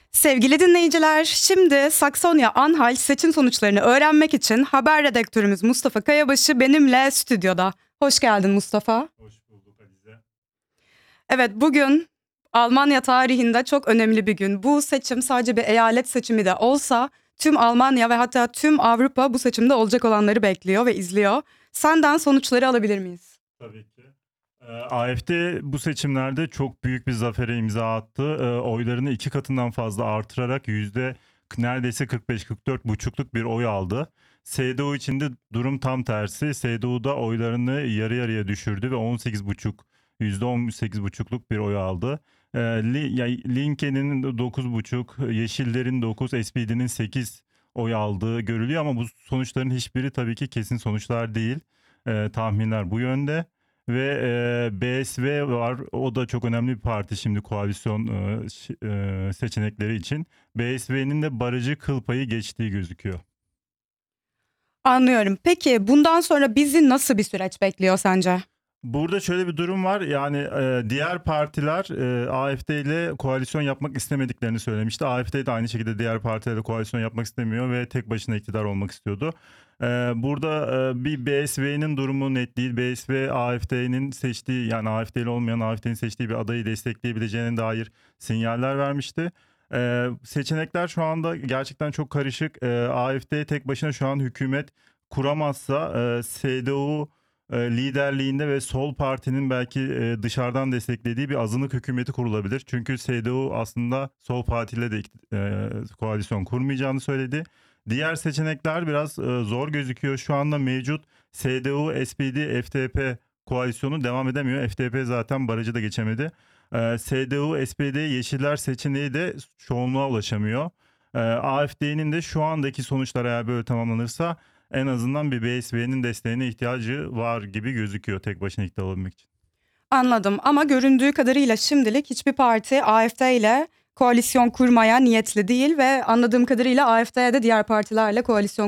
Sevgili dinleyiciler, şimdi Saksonya-Anhalt seçim sonuçlarını öğrenmek için haber redaktörümüz Mustafa Kayabaşı benimle stüdyoda. Hoş geldin Mustafa. Hoş bulduk Alize. Evet, bugün Almanya tarihinde çok önemli bir gün. Bu seçim sadece bir eyalet seçimi de olsa tüm Almanya ve hatta tüm Avrupa bu seçimde olacak olanları bekliyor ve izliyor. Senden sonuçları alabilir miyiz? Tabii ki. AfD bu seçimlerde çok büyük bir zafere imza attı. Oylarını 2 katından fazla artırarak neredeyse 45-44,5'luk bir oy aldı. CDU için de durum tam tersi. CDU'da oylarını yarı yarıya düşürdü ve %18,5'luk bir oy aldı. Linke'nin 9,5, Yeşillerin 9, SPD'nin 8 oy aldığı görülüyor ama bu sonuçların hiçbiri tabii ki kesin sonuçlar değil. Tahminler bu yönde. Ve BSV var. O da çok önemli bir parti şimdi koalisyon seçenekleri için. BSV'nin de barajı kıl payı geçtiği gözüküyor. Anlıyorum. Peki bundan sonra bizi nasıl bir süreç bekliyor sence? Burada şöyle bir durum var. Yani diğer partiler AfD ile koalisyon yapmak istemediklerini söylemişti. AfD de aynı şekilde diğer partilerle koalisyon yapmak istemiyor ve tek başına iktidar olmak istiyordu. Burada bir BSV'nin durumu net değil. BSV AfD'nin seçtiği, yani AfD'li olmayan AfD'nin seçtiği bir adayı destekleyebileceğine dair sinyaller vermişti. Seçenekler şu anda gerçekten çok karışık. AfD tek başına şu an hükümet kuramazsa CDU liderliğinde ve sol partinin belki dışarıdan desteklediği bir azınlık hükümeti kurulabilir. Çünkü CDU aslında sol partiyle de koalisyon kurmayacağını söyledi. Diğer seçenekler biraz zor gözüküyor. Şu anda mevcut CDU, SPD, FDP koalisyonu devam edemiyor. FDP zaten barajı da geçemedi. CDU, SPD, Yeşiller seçeneği de çoğunluğa ulaşamıyor. AfD'nin de şu andaki sonuçlar eğer böyle tamamlanırsa en azından bir BSV'nin desteğine ihtiyacı var gibi gözüküyor tek başına iktidar olabilmek için. Anladım ama göründüğü kadarıyla şimdilik hiçbir parti AfD ile koalisyon kurmaya niyetli değil ve anladığım kadarıyla AfD de diğer partilerle koalisyon